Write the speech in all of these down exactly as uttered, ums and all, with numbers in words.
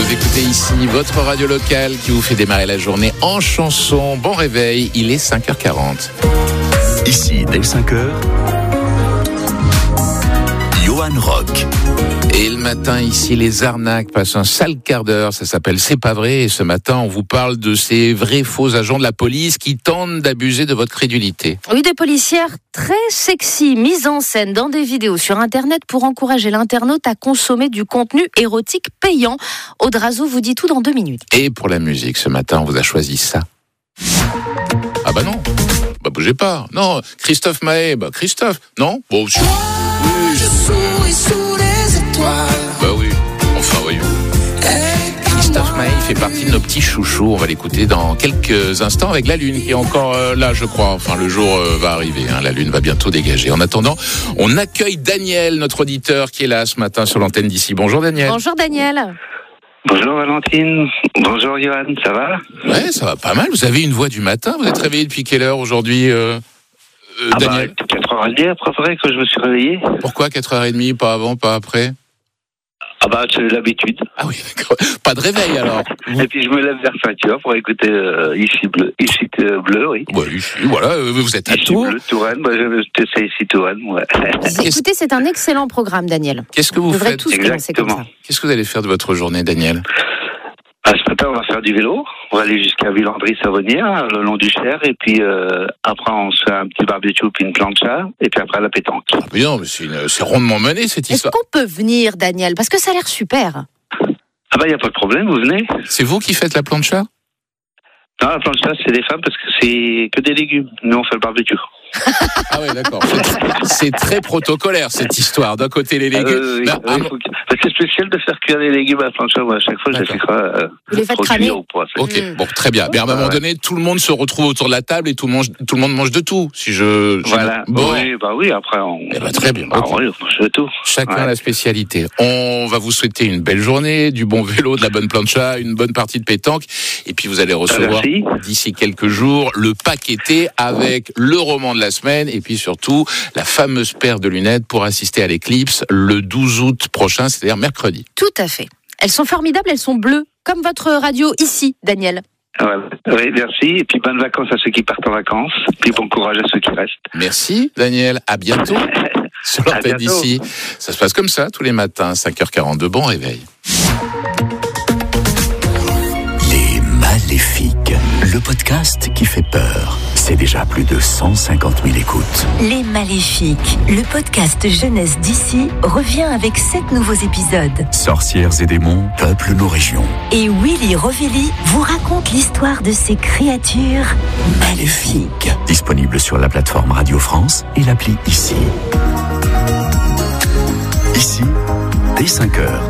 Vous écoutez ici votre radio locale qui vous fait démarrer la journée en chanson. Bon réveil, il est cinq heures quarante. Ici, dès cinq heures, Johan Rock. Et le matin, ici, les arnaques passent un sale quart d'heure. Ça s'appelle C'est pas vrai. Et ce matin, on vous parle de ces vrais faux agents de la police qui tentent d'abuser de votre crédulité. Oui, des policières très sexy, mises en scène dans des vidéos sur Internet pour encourager l'internaute à consommer du contenu érotique payant. Audrazo vous dit tout dans deux minutes. Et pour la musique, ce matin, on vous a choisi ça. Ah bah non, bah bougez pas. Non, Christophe Maé, bah Christophe, non. Bon, je... oui, je souris sous les étoiles. Bah oui, enfin oui. Christophe Maé fait partie de nos petits chouchous. On va l'écouter dans quelques instants avec la Lune qui est encore euh, là, je crois. Enfin, le jour euh, va arriver. Hein. La Lune va bientôt dégager. En attendant, on accueille Daniel, notre auditeur, qui est là ce matin sur l'antenne d'ici. Bonjour Daniel. Bonjour Daniel. Bonjour Valentine, bonjour Johan, ça va ? Ouais, ça va pas mal. Vous avez une voix du matin. Vous êtes réveillé depuis quelle heure aujourd'hui, euh, euh, ah Daniel ? bah, quatre heures trente après vrai que je me suis réveillé. Pourquoi quatre heures trente, pas avant, pas après ? Ah bah c'est l'habitude. Ah oui, d'accord. Pas de réveil alors. Et puis je me lève vers cinq heures pour écouter euh, Ici Bleu, Ici euh, Bleu, oui. Ouais, ici, voilà, vous êtes à Ici Tours. Bleu, Touraine, bah, je, c'est Ici Touraine, ouais. Écoutez, c'est un excellent programme, Daniel. Qu'est-ce que vous, vous devrez faites tous commencer comme ça. Qu'est-ce que vous allez faire de votre journée, Daniel ? Ah, ce matin, on va faire du vélo. On va aller jusqu'à Villandry-Savonnière, le long du Cher. Et puis, euh, après, on se fait un petit barbecue, puis une plancha. Et puis après, la pétanque. Ah, mais non, mais c'est, une, c'est rondement mené, cette Est-ce histoire. qu'on peut venir, Daniel ? Parce que ça a l'air super. Ah bah, il n'y a pas de problème, vous venez. C'est vous qui faites la plancha ? Non, la plancha, c'est des femmes parce que c'est que des légumes. Nous, on fait le barbecue. Ah oui, d'accord. C'est, c'est très protocolaire, cette histoire. D'un côté, les légumes... Euh, oui, bah, oui, ah, faut que... C'est spécial de faire cuire les légumes à la plancha. Moi, à chaque fois, je les fais euh, vous les faites cramer. Au poids, ok, Mm. bon, très bien. Mais à un moment ouais. donné, tout le monde se retrouve autour de la table et tout le, mange, tout le monde mange de tout. Si je... je... Voilà. Bon. Oui, bah oui, après, on... Eh ben, très bien. Bah, Ok. oui, on mange de tout. Chacun Ouais. a la spécialité. On va vous souhaiter une belle journée, du bon vélo, de la bonne plancha, une bonne partie de pétanque. Et puis vous allez recevoir Merci. d'ici quelques jours le pack été avec le roman de la semaine et puis surtout la fameuse paire de lunettes pour assister à l'éclipse le douze août prochain, c'est-à-dire mercredi. Tout à fait. Elles sont formidables, elles sont bleues, comme votre radio ici, Daniel. Voilà. Oui, merci. Et puis, bonnes vacances à ceux qui partent en vacances. Puis, bon courage à ceux qui restent. Merci Daniel, à bientôt sur À l'antenne bientôt. d'ici. Ça se passe comme ça tous les matins, cinq heures quarante-deux, bon réveil. Les Maléfiques, le podcast qui fait peur. C'est déjà plus de cent cinquante mille écoutes. Les Maléfiques, le podcast jeunesse d'ici, revient avec sept nouveaux épisodes. Sorcières et démons peuplent nos régions. Et Willy Rovelli vous raconte l'histoire de ces créatures Maléfiques. Disponible sur la plateforme Radio France et l'appli Ici. Ici, dès cinq heures.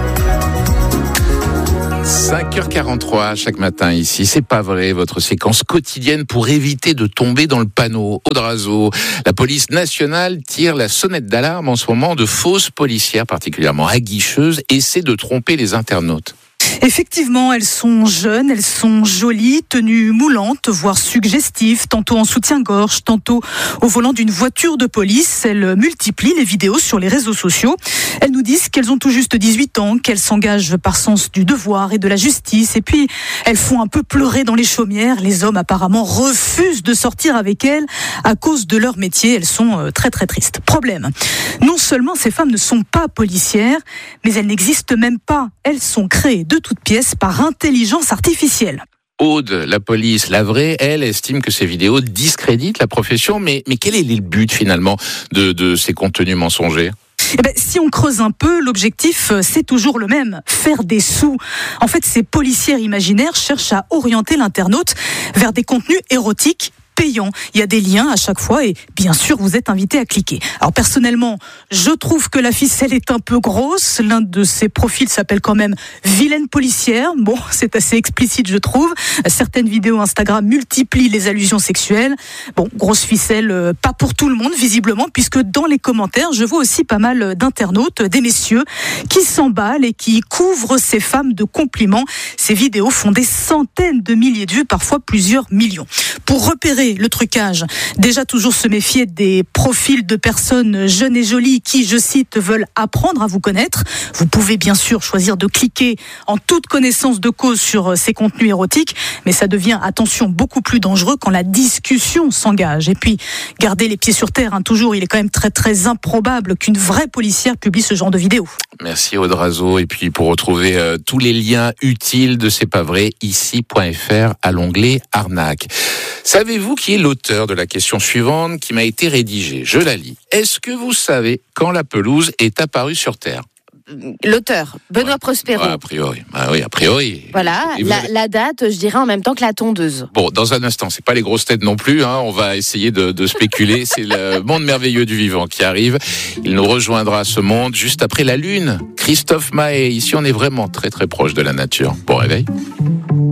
cinq heures quarante-trois chaque matin ici, c'est pas vrai, votre séquence quotidienne pour éviter de tomber dans le panneau. Audrazo, la police nationale tire la sonnette d'alarme en ce moment de fausses policières particulièrement aguicheuses essaient de tromper les internautes. Effectivement, elles sont jeunes, elles sont jolies, tenues moulantes, voire suggestives, tantôt en soutien-gorge, tantôt au volant d'une voiture de police. Elles multiplient les vidéos sur les réseaux sociaux. Elles nous disent qu'elles ont tout juste dix-huit ans, qu'elles s'engagent par sens du devoir et de la justice. Et puis, elles font un peu pleurer dans les chaumières. Les hommes apparemment refusent de sortir avec elles à cause de leur métier. Elles sont très très tristes. Problème, non seulement ces femmes ne sont pas policières, mais elles n'existent même pas. Elles sont créées de toutes pièces par intelligence artificielle. Aude, la police, la vraie, elle estime que ces vidéos discréditent la profession, mais, mais quel est le but finalement de, de ces contenus mensongers ? Eh ben, si on creuse un peu, l'objectif, c'est toujours le même, faire des sous. En fait, ces policières imaginaires cherchent à orienter l'internaute vers des contenus érotiques payant. Il y a des liens à chaque fois et bien sûr vous êtes invité à cliquer. Alors personnellement, je trouve que la ficelle est un peu grosse. L'un de ces profils s'appelle quand même Vilaine policière. Bon, c'est assez explicite je trouve. Certaines vidéos Instagram multiplient les allusions sexuelles. Bon, grosse ficelle, pas pour tout le monde visiblement, puisque dans les commentaires, je vois aussi pas mal d'internautes, des messieurs qui s'emballent et qui couvrent ces femmes de compliments. Ces vidéos font des centaines de milliers de vues, parfois plusieurs millions. Pour repérer Malgré le trucage, déjà toujours se méfier des profils de personnes jeunes et jolies qui, je cite, veulent apprendre à vous connaître. Vous pouvez bien sûr choisir de cliquer en toute connaissance de cause sur ces contenus érotiques, mais ça devient, attention, beaucoup plus dangereux quand la discussion s'engage. Et puis, gardez les pieds sur terre, hein, toujours, il est quand même très très improbable qu'une vraie policière publie ce genre de vidéo. Merci Aude Razeau. Et puis pour retrouver euh, tous les liens utiles de C'est pas vrai, ici point f r à l'onglet arnaque. Savez-vous qui est l'auteur de la question suivante qui m'a été rédigée? Je la lis. Est-ce que vous savez quand la pelouse est apparue sur Terre? L'auteur, Benoît ouais. Prospero. Ouais, a priori. Ah oui, a priori. Voilà, la, vous... la date, je dirais en même temps que la tondeuse. Bon, dans un instant, c'est pas les grosses têtes non plus, hein. On va essayer de, de spéculer. C'est le monde merveilleux du vivant qui arrive. Il nous rejoindra ce monde juste après la Lune. Christophe Mahé. Ici, on est vraiment très très proche de la nature. Bon réveil.